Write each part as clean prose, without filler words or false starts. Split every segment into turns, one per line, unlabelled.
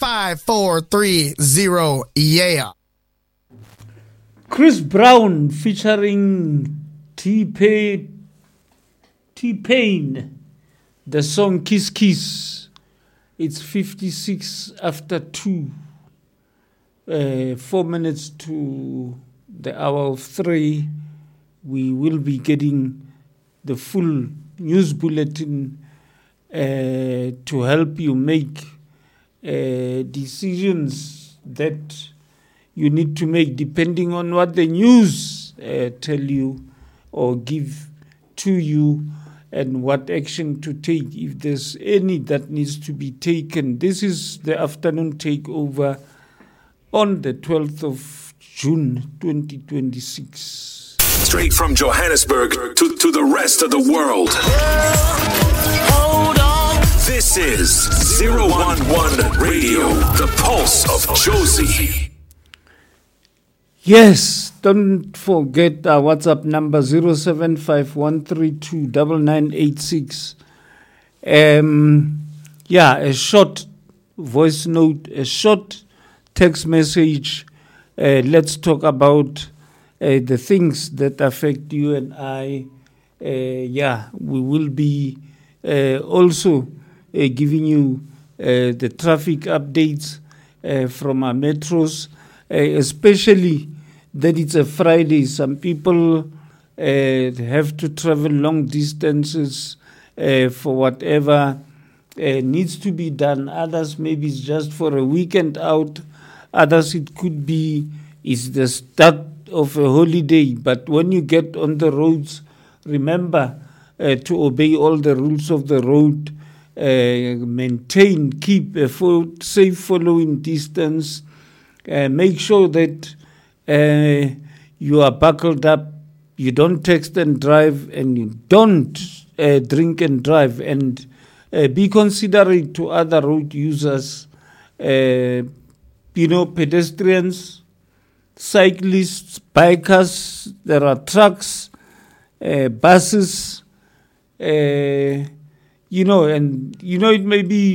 5430. Yeah.
Chris Brown featuring T-Pain, the song Kiss Kiss. It's 56 after 2, 4 minutes to the hour of 3. We will be getting the full news bulletin to help you make decisions that you need to make depending on what the news tell you or give to you, and what action to take if there's any that needs to be taken. This is the afternoon takeover on the 12th of June 2026.
Straight from Johannesburg to the rest of the world. Hold on. This is 011 Radio, the pulse of Jozi.
Yes, don't forget our WhatsApp number 0751329986. A short voice note, a short text message. Let's talk about the things that affect you and I. We will be also giving you the traffic updates from our metros, especially that it's a Friday. Some people have to travel long distances for whatever needs to be done. Others, maybe it's just for a weekend out. Others, it could be it's the start of a holiday. But when you get on the roads, remember to obey all the rules of the road. Keep a safe following distance. Make sure that you are buckled up, you don't text and drive, and you don't drink and drive, and be considerate to other road users, pedestrians, cyclists, bikers. There are trucks, buses, and it may be,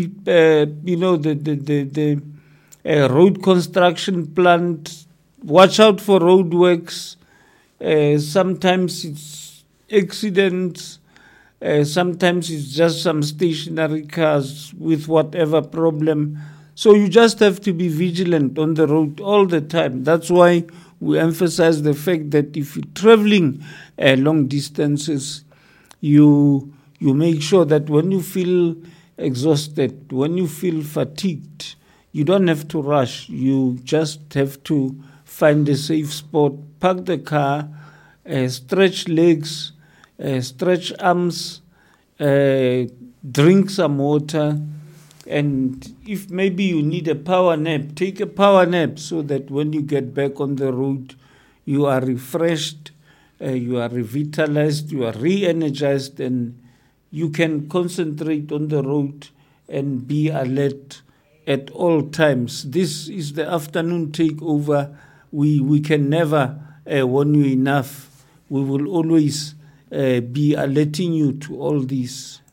the road construction plant. Watch out for roadworks. Sometimes it's accidents. Sometimes it's just some stationary cars with whatever problem. So you just have to be vigilant on the road all the time. That's why we emphasize the fact that if you're traveling long distances, you make sure that when you feel exhausted, when you feel fatigued, you don't have to rush. You just have to find a safe spot, park the car, stretch legs, stretch arms, drink some water, and if maybe you need a power nap, take a power nap so that when you get back on the road, you are refreshed, you are revitalized, you are re-energized, and you can concentrate on the road and be alert at all times. This is the afternoon takeover. We can never warn you enough. We will always be alerting you to all this.